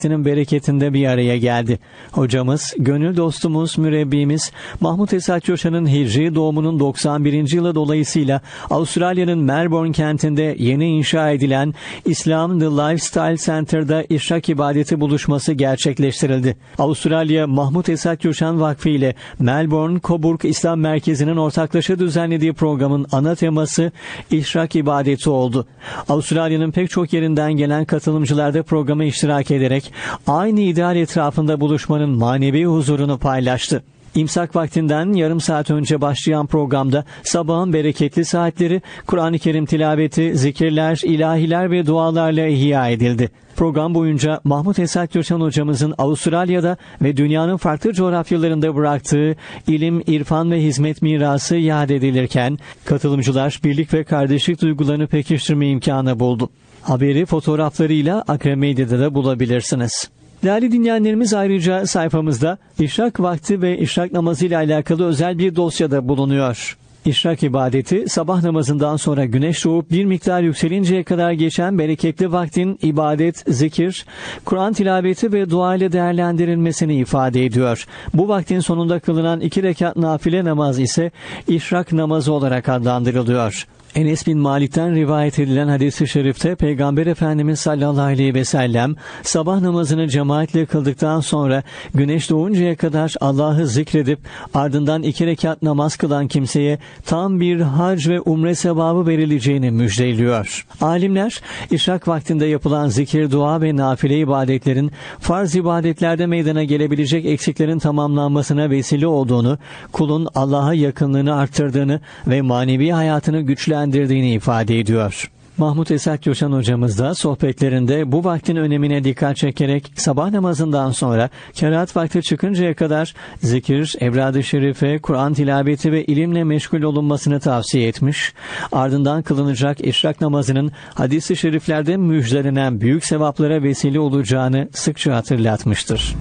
bereketinde bir araya geldi. Hocamız, gönül dostumuz, mürebbimiz Mahmut Esat Coşan'ın Hicri doğumunun 91. yılı dolayısıyla Avustralya'nın Melbourne kentinde yeni inşa edilen İslam The Lifestyle Center'da işrak ibadeti buluşması gerçekleştirildi. Avustralya Mahmut Esat Coşan Vakfı ile Melbourne Coburg İslam Merkezi'nin ortaklaşa düzenlediği programın ana teması işrak ibadeti oldu. Avustralya'nın pek çok yerinden gelen katılımcılar da programa iştirak ederek aynı ideal etrafında buluşmanın manevi huzurunu paylaştı. İmsak vaktinden yarım saat önce başlayan programda sabahın bereketli saatleri Kur'an-ı Kerim tilaveti, zikirler, ilahiler ve dualarla ihya edildi. Program boyunca Mahmut Esat Coşan hocamızın Avustralya'da ve dünyanın farklı coğrafyalarında bıraktığı ilim, irfan ve hizmet mirası yad edilirken katılımcılar birlik ve kardeşlik duygularını pekiştirme imkanı buldu. Haberi fotoğraflarıyla Akre Medya'da da bulabilirsiniz. Değerli dinleyenlerimiz, ayrıca sayfamızda işrak vakti ve işrak namazı ile alakalı özel bir dosyada bulunuyor. İşrak ibadeti, sabah namazından sonra güneş doğup bir miktar yükselinceye kadar geçen bereketli vaktin ibadet, zikir, Kur'an tilaveti ve dua ile değerlendirilmesini ifade ediyor. Bu vaktin sonunda kılınan 2 rekat nafile namaz ise işrak namazı olarak adlandırılıyor. Enes bin Malik'ten rivayet edilen hadis-i şerifte Peygamber Efendimiz sallallahu aleyhi ve sellem sabah namazını cemaatle kıldıktan sonra güneş doğuncaya kadar Allah'ı zikredip ardından 2 rekat namaz kılan kimseye tam bir hac ve umre sevabı verileceğini müjdeliyor. Alimler işrak vaktinde yapılan zikir, dua ve nafile ibadetlerin farz ibadetlerde meydana gelebilecek eksiklerin tamamlanmasına vesile olduğunu, kulun Allah'a yakınlığını arttırdığını ve manevi hayatını güçlendirdiğini ifade ediyor. Mahmut Esat Coşan hocamız da sohbetlerinde bu vaktin önemine dikkat çekerek sabah namazından sonra kerahat vakti çıkıncaya kadar zikir, evrad-ı şerife, Kur'an tilaveti ve ilimle meşgul olunmasını tavsiye etmiş, ardından kılınacak işrak namazının hadis-i şeriflerde müjdelenen büyük sevaplara vesile olacağını sıkça hatırlatmıştır.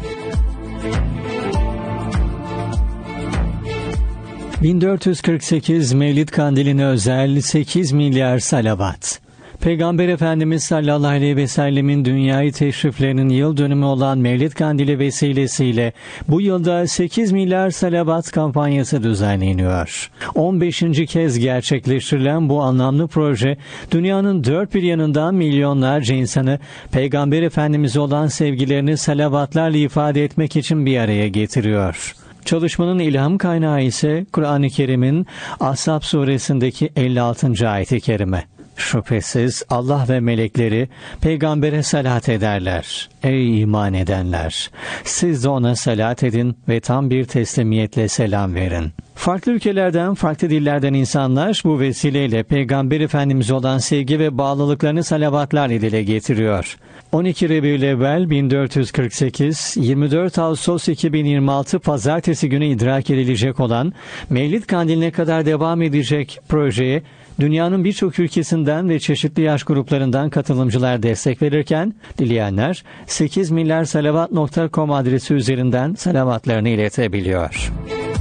1448 Mevlid Kandili'ne özel 8 milyar salavat. Peygamber Efendimiz sallallahu aleyhi ve sellemin dünyayı teşriflerinin yıl dönümü olan Mevlid Kandili vesilesiyle bu yılda 8 milyar salavat kampanyası düzenleniyor. 15. kez gerçekleştirilen bu anlamlı proje, dünyanın dört bir yanından milyonlarca insanı Peygamber Efendimiz'e olan sevgilerini salavatlarla ifade etmek için bir araya getiriyor. Çalışmanın ilham kaynağı ise Kur'an-ı Kerim'in Ashab suresindeki 56. ayet-i kerime. Şüphesiz Allah ve melekleri peygambere salat ederler. Ey iman edenler! Siz de ona salat edin ve tam bir teslimiyetle selam verin. Farklı ülkelerden, farklı dillerden insanlar bu vesileyle Peygamber Efendimiz'e olan sevgi ve bağlılıklarını salavatlarla dile getiriyor. 12 Rebiülevvel 1448, 24 Ağustos 2026 Pazartesi günü idrak edilecek olan Mevlid Kandili'ne kadar devam edecek projeye dünyanın birçok ülkesinden ve çeşitli yaş gruplarından katılımcılar destek verirken, dileyenler 8milyarSalavat.com adresi üzerinden salavatlarını iletebiliyor.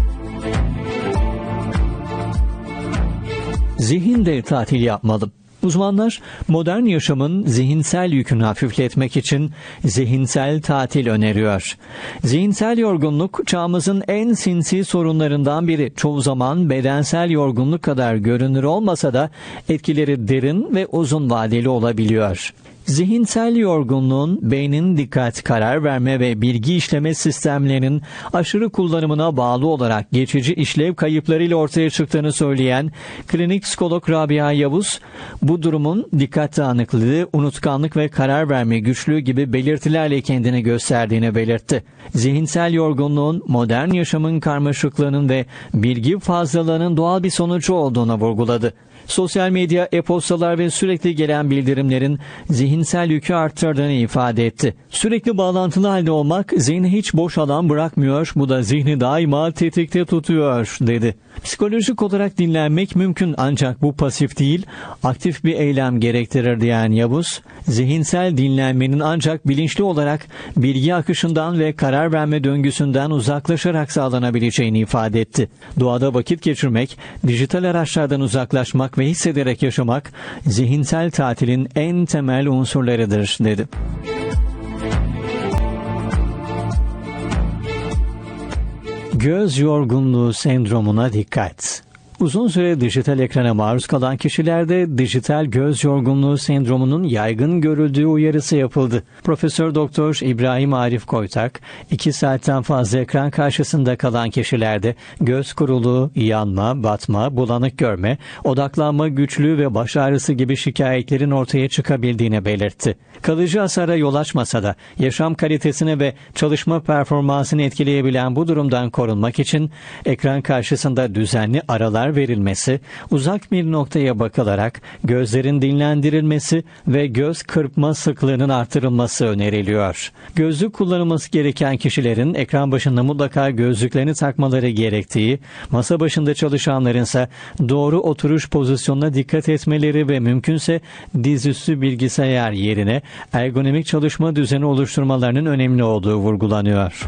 Zihin de tatil yapmalı. Uzmanlar modern yaşamın zihinsel yükünü hafifletmek için zihinsel tatil öneriyor. Zihinsel yorgunluk çağımızın en sinsi sorunlarından biri. Çoğu zaman bedensel yorgunluk kadar görünür olmasa da etkileri derin ve uzun vadeli olabiliyor. Zihinsel yorgunluğun beynin dikkat, karar verme ve bilgi işleme sistemlerinin aşırı kullanımına bağlı olarak geçici işlev kayıplarıyla ortaya çıktığını söyleyen klinik psikolog Rabia Yavuz, bu durumun dikkat dağınıklığı, unutkanlık ve karar verme güçlüğü gibi belirtilerle kendini gösterdiğini belirtti. Zihinsel yorgunluğun modern yaşamın karmaşıklığının ve bilgi fazlalığının doğal bir sonucu olduğunu vurguladı. Sosyal medya, e-postalar ve sürekli gelen bildirimlerin zihinsel yükü arttırdığını ifade etti. Sürekli bağlantılı halde olmak zihni hiç boş alan bırakmıyor, bu da zihni daima tetikte tutuyor, dedi. Psikolojik olarak dinlenmek mümkün ancak bu pasif değil, aktif bir eylem gerektirir diyen Yavuz, zihinsel dinlenmenin ancak bilinçli olarak bilgi akışından ve karar verme döngüsünden uzaklaşarak sağlanabileceğini ifade etti. Doğada vakit geçirmek, dijital araçlardan uzaklaşmak ve hissederek yaşamak, zihinsel tatilin en temel unsurlarıdır, dedi. Göz yorgunluğu sendromuna dikkat. Uzun süre dijital ekrana maruz kalan kişilerde dijital göz yorgunluğu sendromunun yaygın görüldüğü uyarısı yapıldı. Profesör Doktor İbrahim Arif Koytak, 2 saatten fazla ekran karşısında kalan kişilerde göz kuruluğu, yanma, batma, bulanık görme, odaklanma güçlüğü ve baş ağrısı gibi şikayetlerin ortaya çıkabildiğini belirtti. Kalıcı hasara yol açmasa da yaşam kalitesini ve çalışma performansını etkileyebilen bu durumdan korunmak için ekran karşısında düzenli aralar verilmesi, uzak bir noktaya bakılarak gözlerin dinlendirilmesi ve göz kırpma sıklığının artırılması öneriliyor. Gözlük kullanılması gereken kişilerin ekran başında mutlaka gözlüklerini takmaları gerektiği, masa başında çalışanların ise doğru oturuş pozisyonuna dikkat etmeleri ve mümkünse dizüstü bilgisayar yerine ergonomik çalışma düzeni oluşturmalarının önemli olduğu vurgulanıyor.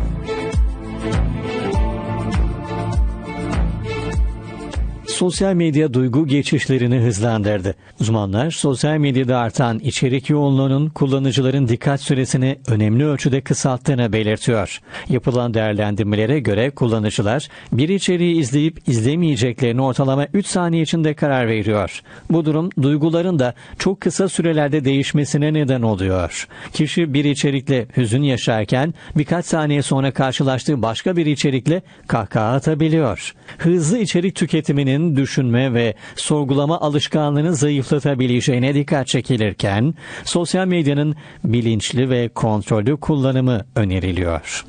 Sosyal medya duygu geçişlerini hızlandırdı. Uzmanlar sosyal medyada artan içerik yoğunluğunun kullanıcıların dikkat süresini önemli ölçüde kısalttığını belirtiyor. Yapılan değerlendirmelere göre kullanıcılar bir içeriği izleyip izlemeyeceklerini ortalama 3 saniye içinde karar veriyor. Bu durum duyguların da çok kısa sürelerde değişmesine neden oluyor. Kişi bir içerikle hüzün yaşarken birkaç saniye sonra karşılaştığı başka bir içerikle kahkaha atabiliyor. Hızlı içerik tüketiminin düşünme ve sorgulama alışkanlığını zayıflatabileceğine dikkat çekilirken, sosyal medyanın bilinçli ve kontrollü kullanımı öneriliyor.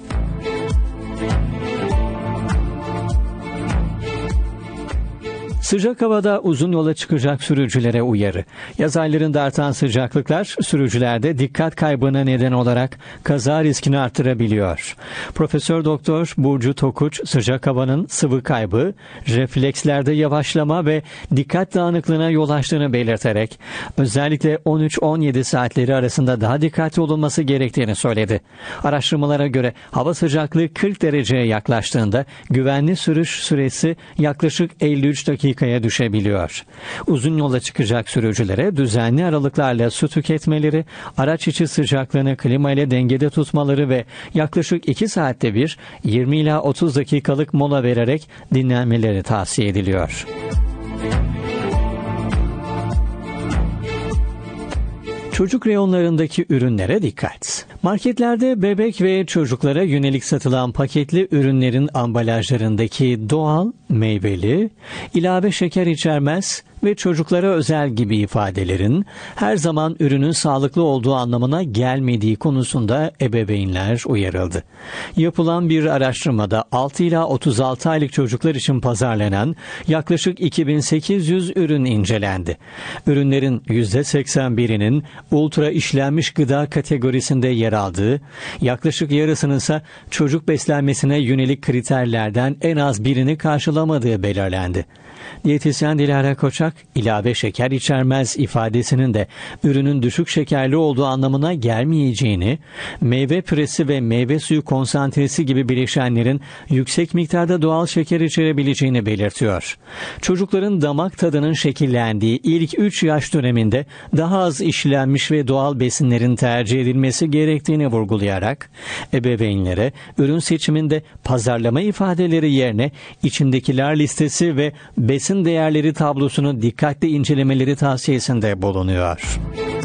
Sıcak havada uzun yola çıkacak sürücülere uyarı. Yaz aylarında artan sıcaklıklar sürücülerde dikkat kaybına neden olarak kaza riskini artırabiliyor. Profesör Doktor Burcu Tokuç, sıcak havanın sıvı kaybı, reflekslerde yavaşlama ve dikkat dağınıklığına yol açtığını belirterek özellikle 13-17 saatleri arasında daha dikkatli olunması gerektiğini söyledi. Araştırmalara göre hava sıcaklığı 40 dereceye yaklaştığında güvenli sürüş süresi yaklaşık 53 dakikaya düşebiliyor. Uzun yola çıkacak sürücülere düzenli aralıklarla su tüketmeleri, araç içi sıcaklığını klima ile dengede tutmaları ve yaklaşık 2 saatte bir 20 ila 30 dakikalık mola vererek dinlenmeleri tavsiye ediliyor. Çocuk reyonlarındaki ürünlere dikkat. Marketlerde bebek ve çocuklara yönelik satılan paketli ürünlerin ambalajlarındaki doğal, meyveli, ilave şeker içermez ve çocuklara özel gibi ifadelerin her zaman ürünün sağlıklı olduğu anlamına gelmediği konusunda ebeveynler uyarıldı. Yapılan bir araştırmada 6 ila 36 aylık çocuklar için pazarlanan yaklaşık 2800 ürün incelendi. Ürünlerin %81'inin ultra işlenmiş gıda kategorisinde yer aldığı, yaklaşık yarısının ise çocuk beslenmesine yönelik kriterlerden en az birini karşılamadığı belirlendi. Diyetisyen Dilara Koçak, ilave şeker içermez ifadesinin de ürünün düşük şekerli olduğu anlamına gelmeyeceğini, meyve püresi ve meyve suyu konsantresi gibi bileşenlerin yüksek miktarda doğal şeker içerebileceğini belirtiyor. Çocukların damak tadının şekillendiği ilk 3 yaş döneminde daha az işlenmiş ve doğal besinlerin tercih edilmesi gerektiğini vurgulayarak, ebeveynlere ürün seçiminde pazarlama ifadeleri yerine içindekiler listesi ve besin değerleri tablosunu dikkatli incelemeleri tavsiyesinde bulunuyor.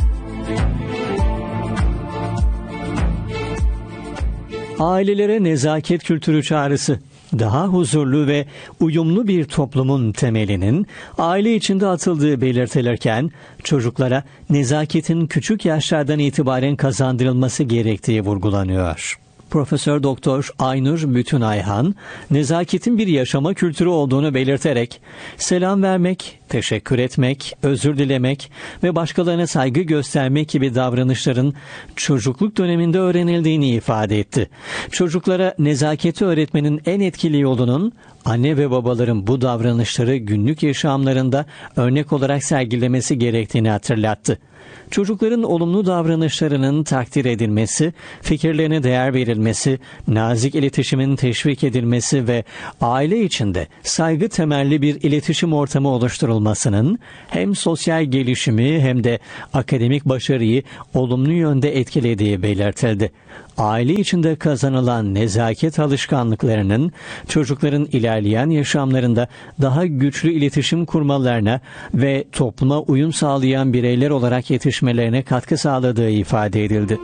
Ailelere nezaket kültürü çağrısı. Daha huzurlu ve uyumlu bir toplumun temelinin aile içinde atıldığı belirtilirken çocuklara nezaketin küçük yaşlardan itibaren kazandırılması gerektiği vurgulanıyor. Profesör Doktor Aynur Bütün Ayhan, nezaketin bir yaşama kültürü olduğunu belirterek, selam vermek, teşekkür etmek, özür dilemek ve başkalarına saygı göstermek gibi davranışların çocukluk döneminde öğrenildiğini ifade etti. Çocuklara nezaketi öğretmenin en etkili yolunun, anne ve babaların bu davranışları günlük yaşamlarında örnek olarak sergilemesi gerektiğini hatırlattı. Çocukların olumlu davranışlarının takdir edilmesi, fikirlerine değer verilmesi, nazik iletişimin teşvik edilmesi ve aile içinde saygı temelli bir iletişim ortamı oluşturulmasının hem sosyal gelişimi hem de akademik başarıyı olumlu yönde etkilediği belirtildi. aile içinde kazanılan nezaket alışkanlıklarının çocukların ilerleyen yaşamlarında daha güçlü iletişim kurmalarına ve topluma uyum sağlayan bireyler olarak yetişmelerine katkı sağladığı ifade edildi.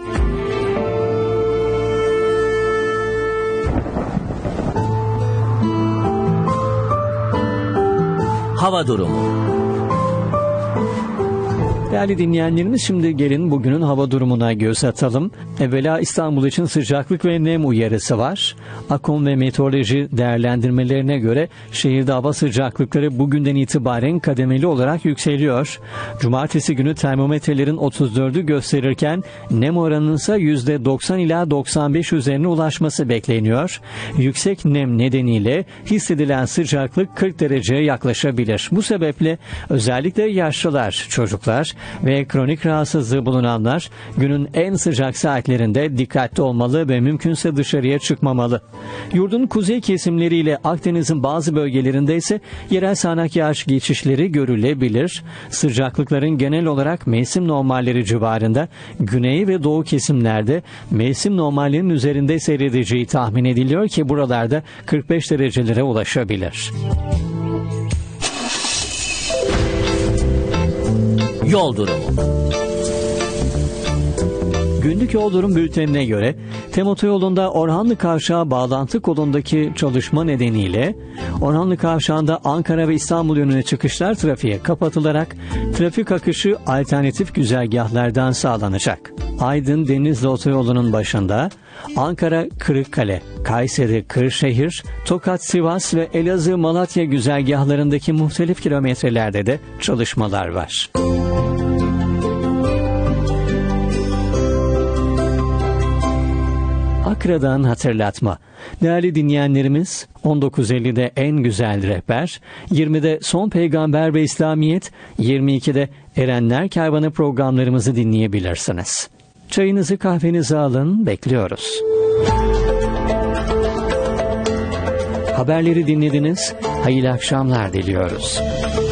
Hava durumu. Değerli dinleyenlerimiz, şimdi gelin bugünün hava durumuna göz atalım. Evvela İstanbul için sıcaklık ve nem uyarısı var. AKOM ve meteoroloji değerlendirmelerine göre şehirde hava sıcaklıkları bugünden itibaren kademeli olarak yükseliyor. Cumartesi günü termometrelerin 34'ü gösterirken nem oranının ise %90 ila 95 üzerine ulaşması bekleniyor. Yüksek nem nedeniyle hissedilen sıcaklık 40 dereceye yaklaşabilir. Bu sebeple özellikle yaşlılar, çocuklar ve kronik rahatsızlığı bulunanlar günün en sıcak saatlerinde dikkatli olmalı ve mümkünse dışarıya çıkmamalı. Yurdun kuzey kesimleriyle Akdeniz'in bazı bölgelerinde ise yerel sağanak yağış geçişleri görülebilir. Sıcaklıkların genel olarak mevsim normalleri civarında, güney ve doğu kesimlerde mevsim normalinin üzerinde seyredeceği tahmin ediliyor ki buralarda 45 derecelere ulaşabilir. Yol durumu. Günlük yol durum bültenine göre TEM Otoyolu'nda Orhanlı Kavşağı bağlantı kolundaki çalışma nedeniyle Orhanlı Kavşağı'nda Ankara ve İstanbul yönüne çıkışlar trafiğe kapatılarak trafik akışı alternatif güzergahlardan sağlanacak. Aydın Denizli Otoyolu'nun başında Ankara Kırıkkale, Kayseri Kırşehir, Tokat Sivas ve Elazığ Malatya güzergahlarındaki muhtelif kilometrelerde de çalışmalar var. Akra'dan hatırlatma. Değerli dinleyenlerimiz, 19.50'de En Güzel Rehber, 20'de Son Peygamber ve İslamiyet, 22'de Erenler Kervanı programlarımızı dinleyebilirsiniz. Çayınızı kahvenizi alın, bekliyoruz. Haberleri dinlediniz, hayırlı akşamlar diliyoruz.